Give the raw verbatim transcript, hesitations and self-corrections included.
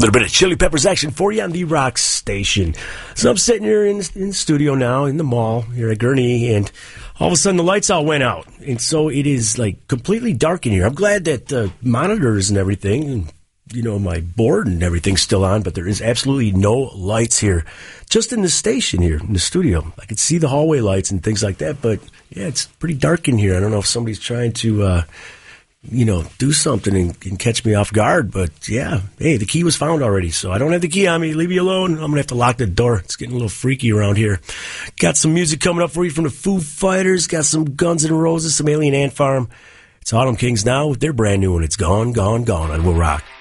little bit of Chili Peppers action for you on the Rock Station. So I'm sitting here in, in the studio now, in the mall here at Gurnee, and all of a sudden the lights all went out. And so it is like completely dark in here. I'm glad that the uh, monitors and everything, and, you know, my board and everything's still on, but there is absolutely no lights here. Just in the station here, in the studio. I can see the hallway lights and things like that, but yeah, it's pretty dark in here. I don't know if somebody's trying to... Uh, you know, do something and, and catch me off guard. But, yeah, hey, the key was found already, so I don't have the key on me. Leave me alone. I'm going to have to lock the door. It's getting a little freaky around here. Got some music coming up for you from the Foo Fighters. Got some Guns N' Roses, some Alien Ant Farm. It's Autumn Kings now with their brand new one. It's Gone, Gone, Gone on Will Rock.